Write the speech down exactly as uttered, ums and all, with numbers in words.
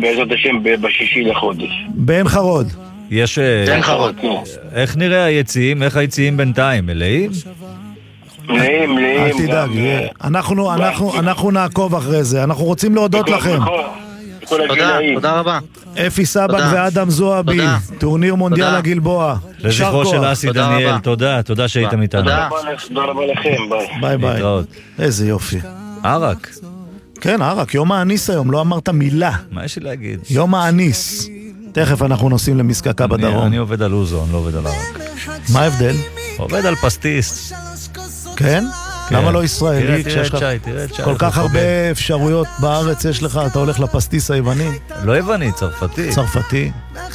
בעזרת השם בשישי לחודש. בעין חרוד. יש... בעין חרוד, כן. איך נראה היציאים? איך היציאים בינתיים? מלאים? מלאים, מלאים. אל תדאג, אנחנו, אנחנו, אנחנו נעקוב אחרי זה. אנחנו רוצים להודות לכם. תודה, תודה רבה. אפי סבק ואדם זועבי, טורניר מונדיאל הגלבוע. לזכרו של אסי דניאל, תודה, תודה שהייתם איתנו. תודה רבה לכם, ביי. ביי ביי. איזה יופי. ערק. כן, ערק, יום האניס היום, לא אמרת מילה. מה יש לי להגיד? יום האניס. תכף אנחנו נוסעים למזקקה בדרום. אני עובד על אוזו, אני לא עובד על ערק. מה ההבדל? עובד על פסטיס. כן? למה לא ישראלי? תראה את שי, תראה את שי. כל כך הרבה אפשרויות בארץ יש לך, אתה הולך לפסטיס היווני? לא יווני, צרפתי. צרפתי.